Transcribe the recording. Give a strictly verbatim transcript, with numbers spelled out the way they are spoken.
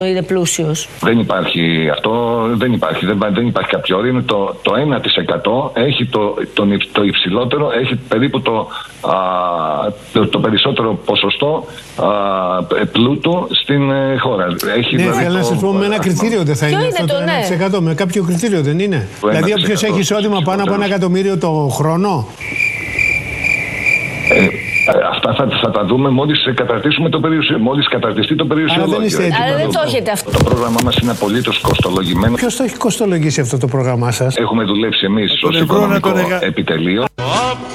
είναι πλούσιος. Δεν υπάρχει αυτό, δεν υπάρχει, δεν, δεν υπάρχει κάποιο όριο. Είναι το, το ένα τοις εκατό έχει το, το, το υψηλότερο, έχει περίπου το, α, το, το περισσότερο ποσοστό α, πλούτου στην ε, χώρα. Έχει, ναι, δηλαδή, θέλω να σας πω, με ένα κριτήριο δεν θα είναι, είναι αυτό το, το ένα τοις εκατό, ναι. Με κάποιο κριτήριο δεν είναι. Δηλαδή όποιος έχει εισόδημα πάνω από ένα εκατομμύριο το χρόνο. Ε, αυτά θα, θα τα δούμε μόλις καταρτήσουμε το περιουσιο, μόλις καταρτιστεί το περιουσιολόγιο. Άρα δεν είστε έτοιμοι. Άρα δεν το έχετε αυτό. Το πρόγραμμά μας είναι απολύτως κοστολογημένο. Ποιος το έχει κοστολογήσει αυτό το πρόγραμμά σας? Έχουμε δουλέψει εμείς ως οικονομικό επιτελείο.